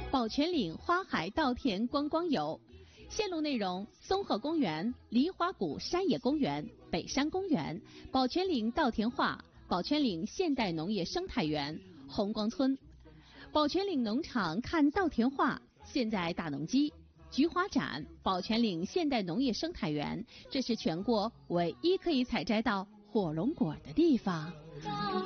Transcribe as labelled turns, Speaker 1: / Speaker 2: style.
Speaker 1: 宝泉岭花海稻田观光游，线路内容：松鹤公园、梨花谷山野公园、北山公园、宝泉岭稻田画、宝泉岭现代农业生态园、红光村。宝泉岭农场看稻田画、现代大农机、菊花展、宝泉岭现代农业生态园，这是全国唯一可以采摘到火龙果的地方。